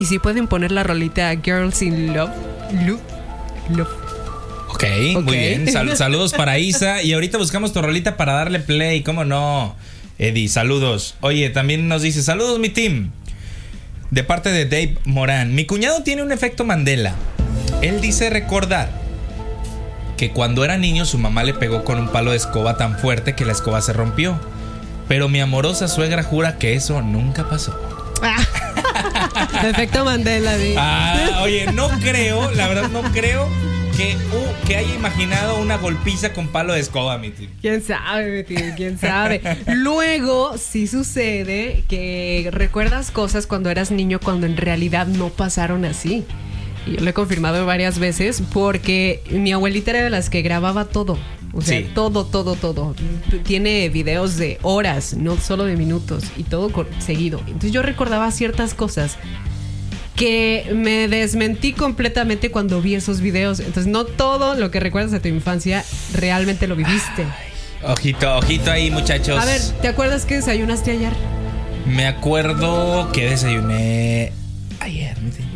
Y si pueden poner la rolita Girls in Love. Ok, muy bien. Saludos para Isa. Y ahorita buscamos tu rolita para darle play. ¿Cómo no? Eddie, saludos. Oye, también nos dice: saludos, mi team. De parte de Dave Morán. Mi cuñado tiene un efecto Mandela. Él dice recordar que cuando era niño su mamá le pegó con un palo de escoba tan fuerte que la escoba se rompió. Pero mi amorosa suegra jura que eso nunca pasó. Efecto Mandela, ¿sí? Oye, no creo, la verdad no creo que haya imaginado una golpiza con palo de escoba, mi tío. ¿Quién sabe, mi tío? ¿Quién sabe? Luego sí sucede que recuerdas cosas cuando eras niño cuando en realidad no pasaron así. Y yo lo he confirmado varias veces porque mi abuelita era de las que grababa todo. O sea, sí. todo. Tiene videos de horas, no solo de minutos, y todo seguido. Entonces yo recordaba ciertas cosas que me desmentí completamente cuando vi esos videos. Entonces no todo lo que recuerdas de tu infancia realmente lo viviste. Ojito ahí, muchachos. A ver, ¿te acuerdas qué desayunaste ayer? Me acuerdo que desayuné ayer.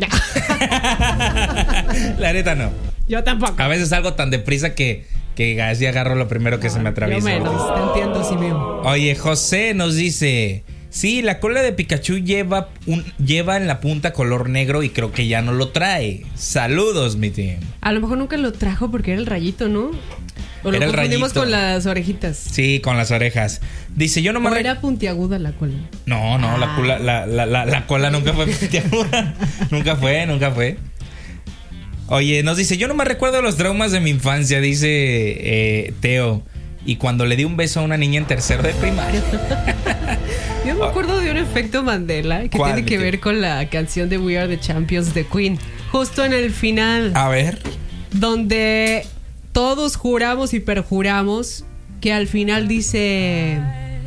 La neta no. Yo tampoco. A veces salgo tan deprisa que así agarro lo primero que se me atraviesa. Yo menos, te entiendo, sí veo. Oye, José nos dice: sí, la cola de Pikachu lleva en la punta color negro y creo que ya no lo trae. Saludos, mi team. A lo mejor nunca lo trajo porque era el rayito, ¿no? O lo confundimos con las orejitas. Sí, con las orejas. Dice, yo no me... ¿O era puntiaguda la cola? No, la cola nunca fue puntiaguda. Nunca fue. Oye, nos dice, yo no me recuerdo los traumas de mi infancia, dice Teo. Y cuando le di un beso a una niña en tercero de primaria. Yo me acuerdo de un efecto Mandela que tiene que ver con la canción de We Are the Champions de Queen. Justo en el final. A ver. Donde todos juramos y perjuramos que al final dice...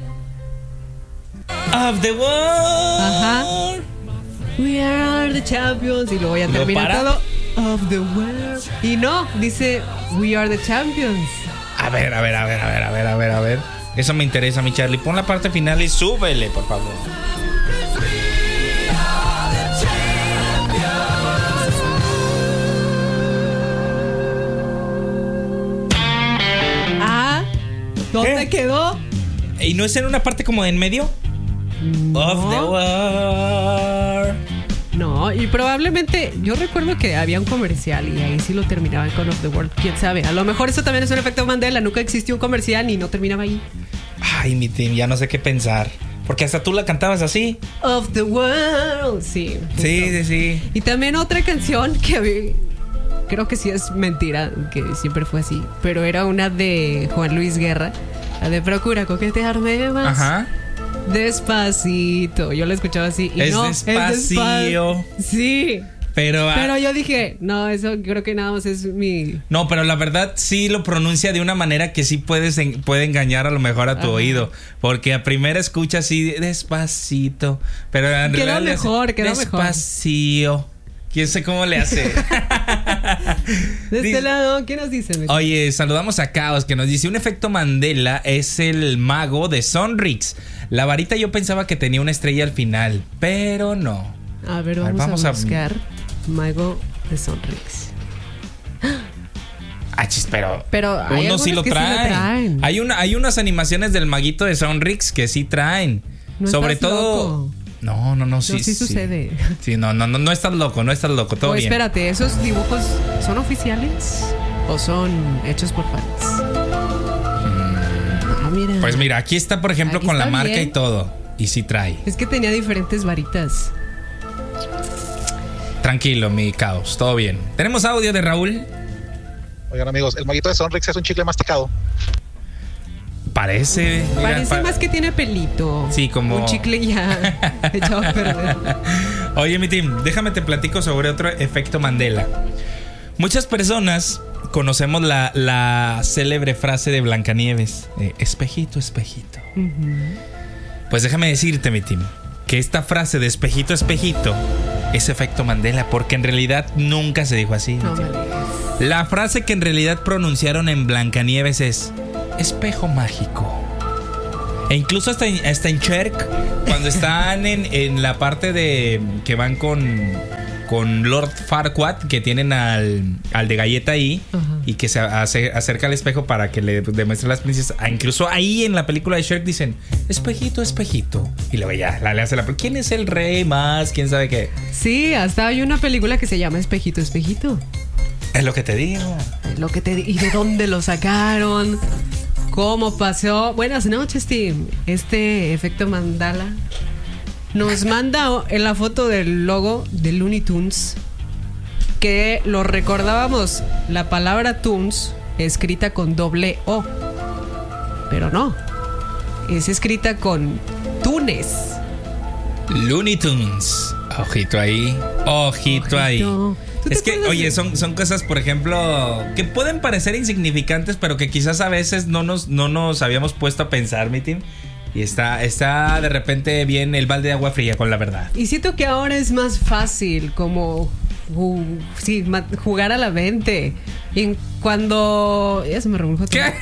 Of the world. Ajá. We are the champions. Y luego ya termina todo. Of the world. Y no, dice We are the champions. A ver. Eso me interesa, mi Charlie. Pon la parte final y súbele, por favor. ¿Dónde quedó? ¿Y no es en una parte como de en medio? No. Of the world. No, y probablemente yo recuerdo que había un comercial y ahí sí lo terminaban con Of the World. ¿Quién sabe? A lo mejor eso también es un efecto Mandela. Nunca existió un comercial y no terminaba ahí. Ay, mi team, ya no sé qué pensar. Porque hasta tú la cantabas así. Of the World. Sí. Sí. Y también otra canción que había... Creo que sí es mentira, que siempre fue así. Pero era una de Juan Luis Guerra. La de Procura coquetearme más. Ajá. Despacito. Yo la escuchaba así. Y es no, despacio. Sí. Pero yo dije, no, eso creo que nada más es mi... No, pero la verdad sí lo pronuncia de una manera que sí puede engañar a lo mejor a tu oído. Porque a primera escucha así, despacito. Pero en realidad quedó despacio. ¿Quién sé cómo le hace? De este lado, ¿qué nos dice? Oye, saludamos a Caos, que nos dice: un efecto Mandela es el mago de Sonrix. La varita yo pensaba que tenía una estrella al final, pero no. A ver, vamos a buscar mago de Sonrix. Pero uno sí lo traen. Hay unas animaciones del maguito de Sonrix que sí traen. No sobre todo loco. No, sí sucede. Sí, no estás loco, todo bien. Espérate, ¿esos dibujos son oficiales o son hechos por fans? Mira. Pues mira, aquí está, por ejemplo, con la marca bien. Y todo. Y sí trae. Es que tenía diferentes varitas. Tranquilo, mi Caos, todo bien. ¿Tenemos audio de Raúl? Oigan, amigos, el maguito de Sonrix es un chicle masticado. Parece más que tiene pelito. Sí, como un chicle ya echado a perder. Oye, mi team, déjame te platico sobre otro efecto Mandela. Muchas personas conocemos la célebre frase de Blancanieves: espejito, espejito. Pues déjame decirte, mi team, que esta frase de espejito, espejito es efecto Mandela, porque en realidad nunca se dijo así. No me digas. La frase que en realidad pronunciaron en Blancanieves es: espejo mágico, E incluso hasta en Cherk, cuando están en la parte de que van con Lord Farquaad, que tienen al de galleta ahí, y que se acerca al espejo para que le demuestre a las princesas. Incluso ahí en la película de Shrek dicen, espejito, espejito. Y luego ya, le hace ¿quién es el rey más? ¿Quién sabe qué? Sí, hasta hay una película que se llama Espejito, espejito. Es lo que te digo. ¿Y de dónde lo sacaron? ¿Cómo pasó? Buenas noches, Tim. Este efecto mandala nos manda en la foto del logo de Looney Tunes, que lo recordábamos, la palabra Tunes escrita con doble O, pero no, es escrita con Tunes. Looney Tunes. Ojito ahí. Ahí. Es que, oye, son cosas, por ejemplo, que pueden parecer insignificantes, pero que quizás a veces no nos habíamos puesto a pensar, mi team. Y está de repente bien el balde de agua fría con la verdad. Y siento que ahora es más fácil como jugar a la 20. Y cuando... Ya se me remojó todo. ¿Qué?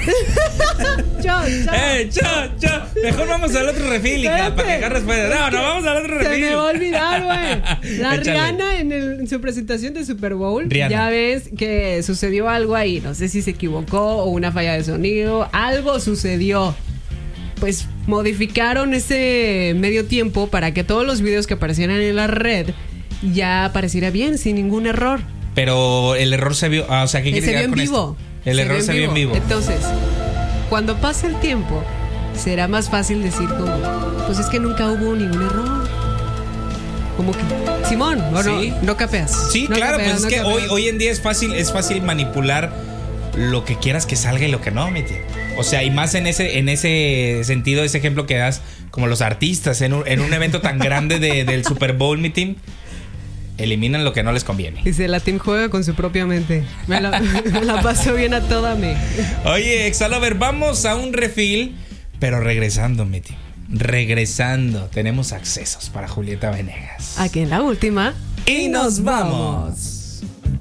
Chao. Mejor vamos al otro refil, hija, para que agarres fuera. No, vamos al otro refil. Se me va a olvidar, güey. La Rihanna en su presentación de Super Bowl, Rihanna. Ya ves que sucedió algo ahí. No sé si se equivocó o una falla de sonido. Algo sucedió. Pues modificaron ese medio tiempo para que todos los videos que aparecieran en la red ya apareciera bien, sin ningún error. Pero el error se vio, o sea, ¿qué quiere decir con vivo. Esto? El error se vio en vivo. Entonces, cuando pase el tiempo, será más fácil decir como, pues es que nunca hubo ningún error. Como que, Simón, ¿o sí? No capeas. Sí, no claro, capeas, pues es que hoy en día es fácil manipular lo que quieras que salga y lo que no, mi tío. O sea, y más en ese sentido, ese ejemplo que das, como los artistas en un evento tan grande del Super Bowl, mi team, eliminan lo que no les conviene. Dice, la team juega con su propia mente. Me la pasó bien a toda mí. Oye, Exalover, vamos a un refill, pero regresando, mi team. Regresando, tenemos accesos para Julieta Venegas. Aquí en la última. Y nos vamos.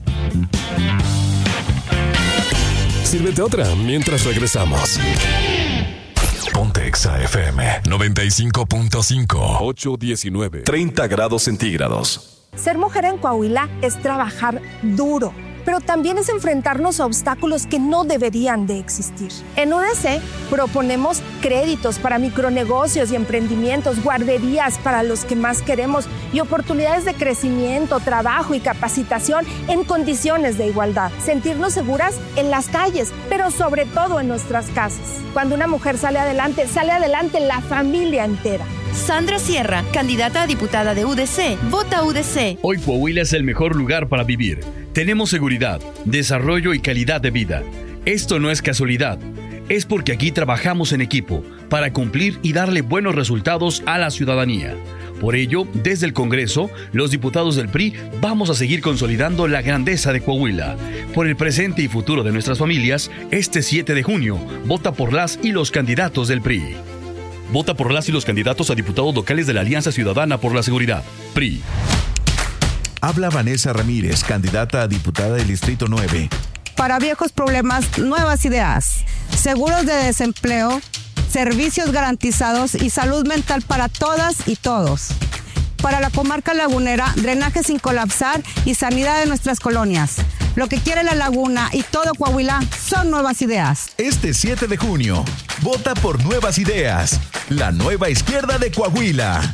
Sírvete otra mientras regresamos. Ponte Exa FM 95.5 819 30 grados centígrados. Ser mujer en Coahuila es trabajar duro, pero también es enfrentarnos a obstáculos que no deberían de existir. En UDC proponemos créditos para micronegocios y emprendimientos, guarderías para los que más queremos y oportunidades de crecimiento, trabajo y capacitación en condiciones de igualdad. Sentirnos seguras en las calles, pero sobre todo en nuestras casas. Cuando una mujer sale adelante la familia entera. Sandra Sierra, candidata a diputada de UDC. Vota UDC. Hoy Coahuila es el mejor lugar para vivir. Tenemos seguridad, desarrollo y calidad de vida. Esto no es casualidad. Es porque aquí trabajamos en equipo para cumplir y darle buenos resultados a la ciudadanía. Por ello, desde el Congreso, los diputados del PRI vamos a seguir consolidando la grandeza de Coahuila. Por el presente y futuro de nuestras familias, este 7 de junio, vota por las y los candidatos del PRI. Vota por las y los candidatos a diputados locales de la Alianza Ciudadana por la Seguridad, PRI. Habla Vanessa Ramírez, candidata a diputada del Distrito 9. Para viejos problemas, nuevas ideas. Seguros de desempleo, servicios garantizados y salud mental para todas y todos. Para la comarca lagunera, drenaje sin colapsar y sanidad de nuestras colonias. Lo que quiere la laguna y todo Coahuila son nuevas ideas. Este 7 de junio, vota por Nuevas Ideas, la nueva izquierda de Coahuila.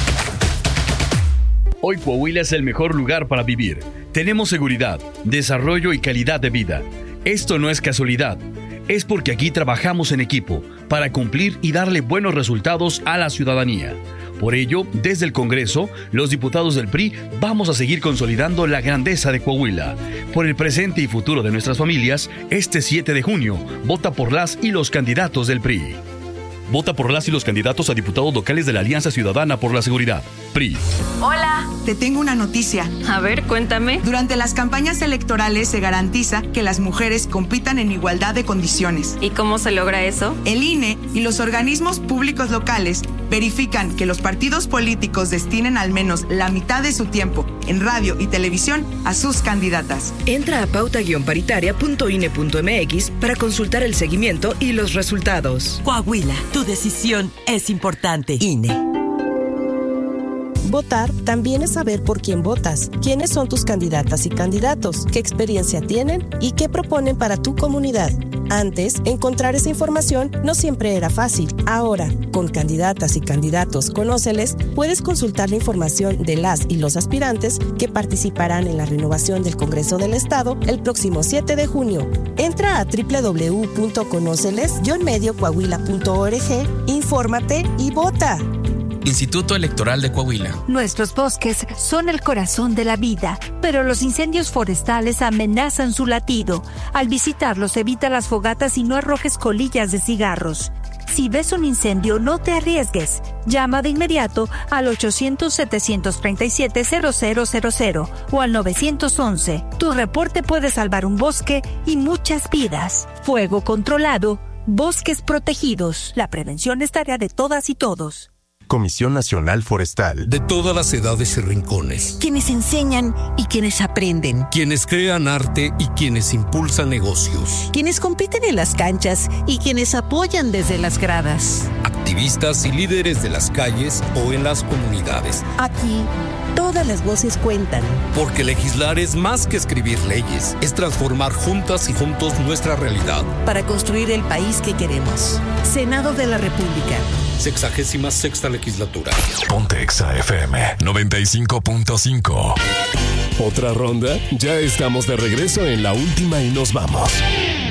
Hoy Coahuila es el mejor lugar para vivir. Tenemos seguridad, desarrollo y calidad de vida. Esto no es casualidad. Es porque aquí trabajamos en equipo para cumplir y darle buenos resultados a la ciudadanía. Por ello, desde el Congreso, los diputados del PRI vamos a seguir consolidando la grandeza de Coahuila. Por el presente y futuro de nuestras familias, este 7 de junio, vota por las y los candidatos del PRI. Vota por las y los candidatos a diputados locales de la Alianza Ciudadana por la Seguridad, PRI. Hola, te tengo una noticia. A ver, cuéntame. Durante las campañas electorales se garantiza que las mujeres compitan en igualdad de condiciones. ¿Y cómo se logra eso? El INE y los organismos públicos locales verifican que los partidos políticos destinen al menos la mitad de su tiempo en radio y televisión a sus candidatas. Entra a pauta-paritaria.ine.mx para consultar el seguimiento y los resultados. Coahuila, tu decisión es importante. INE. Votar también es saber por quién votas, quiénes son tus candidatas y candidatos, qué experiencia tienen y qué proponen para tu comunidad. Antes, encontrar esa información no siempre era fácil. Ahora, con candidatas y candidatos Conóceles, puedes consultar la información de las y los aspirantes que participarán en la renovación del Congreso del Estado el próximo 7 de junio. Entra a www.conoceles-mediocoahuila.org, infórmate y vota. Instituto Electoral de Coahuila. Nuestros bosques son el corazón de la vida, pero los incendios forestales amenazan su latido. Al visitarlos, evita las fogatas y no arrojes colillas de cigarros. Si ves un incendio, no te arriesgues. Llama de inmediato al 800-737-0000 o al 911. Tu reporte puede salvar un bosque y muchas vidas. Fuego controlado, bosques protegidos. La prevención es tarea de todas y todos. Comisión Nacional Forestal. De todas las edades y rincones. Quienes enseñan y quienes aprenden. Quienes crean arte y quienes impulsan negocios. Quienes compiten en las canchas y quienes apoyan desde las gradas. Activistas y líderes de las calles o en las comunidades. Aquí, todas las voces cuentan. Porque legislar es más que escribir leyes. Es transformar juntas y juntos nuestra realidad. Para construir el país que queremos. Senado de la República. 66ª legislatura. Ponte Exa FM 95.5. ¿Otra ronda? Ya estamos de regreso en la última y nos vamos.